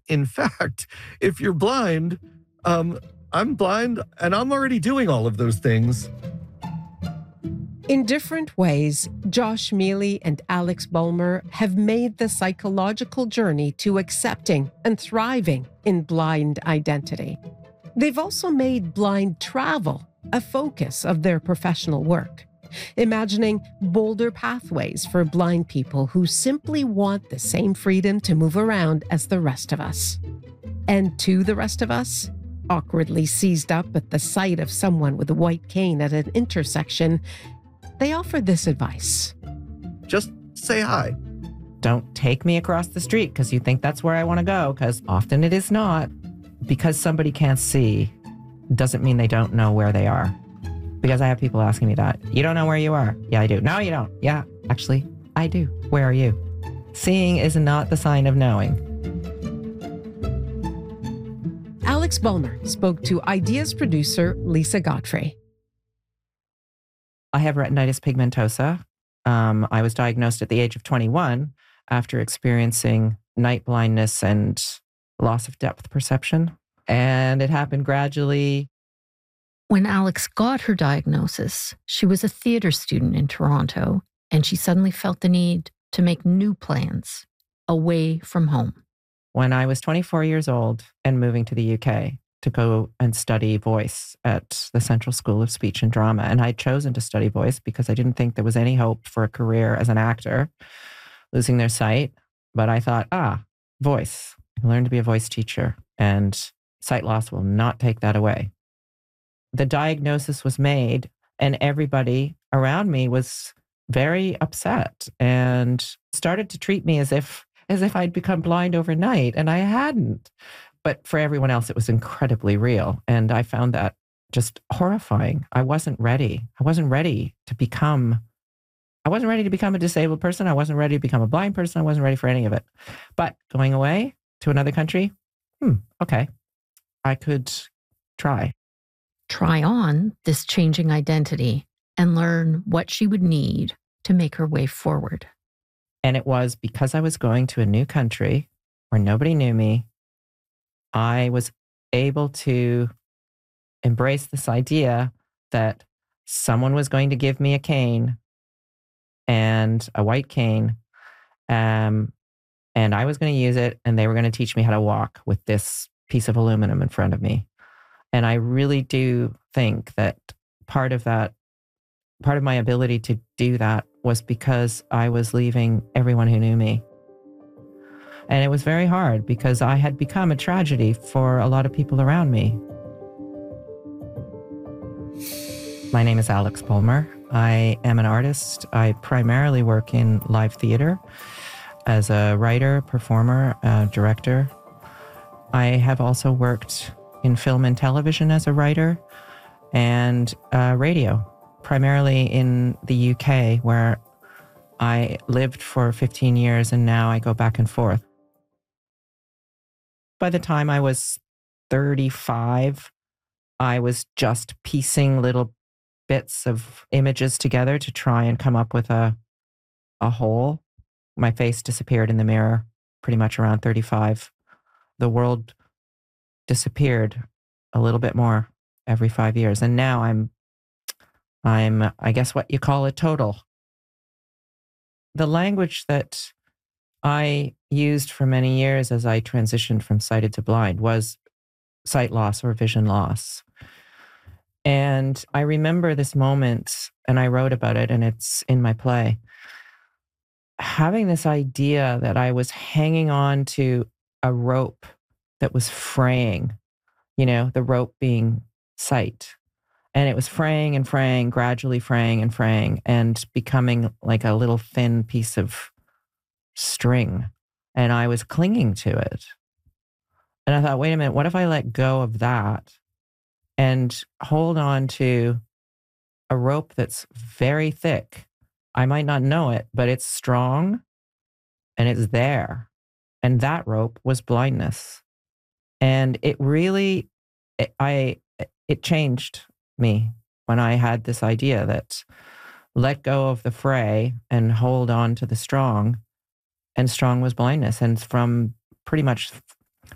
in fact, if you're blind, I'm blind and I'm already doing all of those things. In different ways, Josh Mealy and Alex Bulmer have made the psychological journey to accepting and thriving in blind identity. They've also made blind travel a focus of their professional work, imagining bolder pathways for blind people who simply want the same freedom to move around as the rest of us. And to the rest of us, awkwardly seized up at the sight of someone with a white cane at an intersection, they offer this advice. Just say hi. Don't take me across the street because you think that's where I want to go, because often it is not. Because somebody can't see doesn't mean they don't know where they are. Because I have people asking me that. You don't know where you are? Yeah, I do. No, you don't. Yeah, actually, I do. Where are you? Seeing is not the sign of knowing. Alex Bulmer spoke to Ideas producer Lisa Godfrey. I have retinitis pigmentosa. I was diagnosed at the age of 21 after experiencing night blindness and loss of depth perception. And it happened gradually. When Alex got her diagnosis, she was a theater student in Toronto, and she suddenly felt the need to make new plans away from home. When I was 24 years old and moving to the UK to go and study voice at the Central School of Speech and Drama. And I'd chosen to study voice because I didn't think there was any hope for a career as an actor, losing their sight. But I thought, voice. I learned to be a voice teacher, and sight loss will not take that away. The diagnosis was made, and everybody around me was very upset and started to treat me as if I'd become blind overnight, and I hadn't. But for everyone else, it was incredibly real. And I found that just horrifying. I wasn't ready. I wasn't ready to become a disabled person. I wasn't ready to become a blind person. I wasn't ready for any of it. But going away to another country, okay, I could try. Try on this changing identity and learn what she would need to make her way forward. And it was because I was going to a new country where nobody knew me, I was able to embrace this idea that someone was going to give me a cane, and a white cane, and I was going to use it, and they were going to teach me how to walk with this piece of aluminum in front of me. And I really do think that part of my ability to do that was because I was leaving everyone who knew me. And it was very hard because I had become a tragedy for a lot of people around me. My name is Alex Bulmer. I am an artist. I primarily work in live theater as a writer, performer, director. I have also worked in film and television as a writer, and radio, primarily in the UK, where I lived for 15 years, and now I go back and forth. By the time I was 35, I was just piecing little bits of images together to try and come up with a whole. My face disappeared in the mirror pretty much around 35. The world disappeared a little bit more every 5 years. And now I'm, I guess what you call a total. The language that I used for many years as I transitioned from sighted to blind was sight loss or vision loss. And I remember this moment, and I wrote about it, and it's in my play. Having this idea that I was hanging on to a rope that was fraying, the rope being sight. And it was fraying and fraying, gradually fraying and fraying, and becoming like a little thin piece of string. And I was clinging to it. And I thought, wait a minute, what if I let go of that and hold on to a rope that's very thick? I might not know it, but it's strong and it's there. And that rope was blindness. And it really, it changed me when I had this idea that let go of the fray and hold on to the strong. And strong was blindness. And from pretty much